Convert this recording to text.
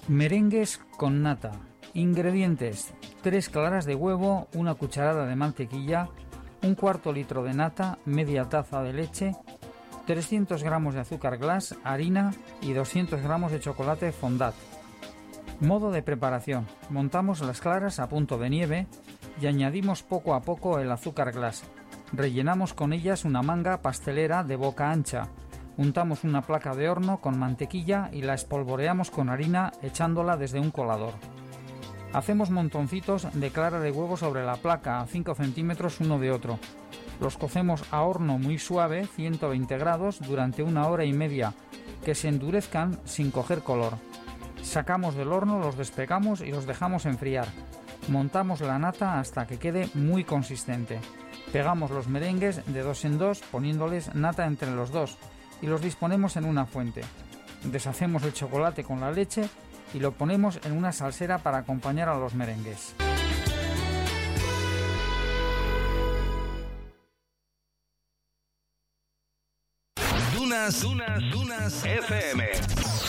Merengues con nata. Ingredientes: 3 claras de huevo, 1 cucharada de mantequilla, 1/4 litro de nata, media taza de leche, 300 gramos de azúcar glass, harina y 200 gramos de chocolate fondant. Modo de preparación: montamos las claras a punto de nieve y añadimos poco a poco el azúcar glass. Rellenamos con ellas una manga pastelera de boca ancha. Untamos una placa de horno con mantequilla y la espolvoreamos con harina echándola desde un colador. Hacemos montoncitos de clara de huevo sobre la placa a 5 centímetros uno de otro. Los cocemos a horno muy suave, 120 grados, durante 1 hora y media, que se endurezcan sin coger color. Sacamos del horno, los despegamos y los dejamos enfriar. Montamos la nata hasta que quede muy consistente. Pegamos los merengues de 2 en 2 poniéndoles nata entre los dos y los disponemos en una fuente. Deshacemos el chocolate con la leche y lo ponemos en una salsera para acompañar a los merengues. Dunas FM.